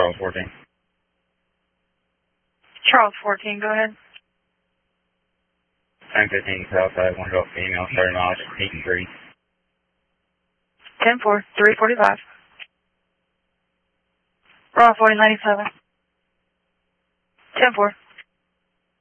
Charles 14. Charles 14, go ahead. 1015 Southside, one adult female, 30 miles, heat and grease. 10-4, 345. Raw 4097. 10-4.